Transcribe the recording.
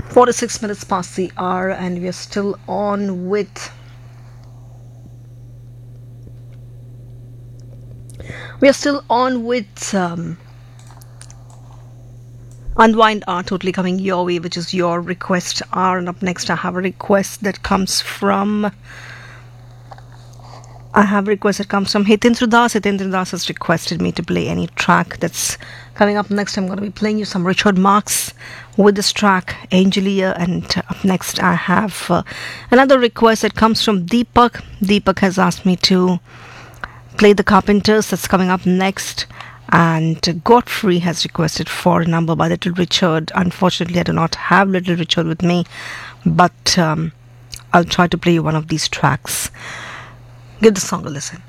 46 minutes past the hour, and we are still on with Unwind are totally coming your way, which is your request hour. And up next, I have a request that comes from Hitendra Das. Hitendra Das has requested me to play any track that's coming up next. I'm going to be playing you some Richard Marx with this track, Angelia. And up next, I have another request that comes from Deepak. Deepak has asked me to play The Carpenters. That's coming up next. And Godfrey has requested For a Number by Little Richard. Unfortunately, I do not have Little Richard with me, but I'll try to play you one of these tracks. Give the song a listen.